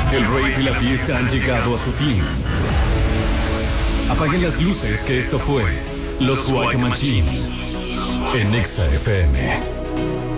El rave y la fiesta han llegado a su fin. Apaguen las luces, que esto fue Los White Machine en Exa FM.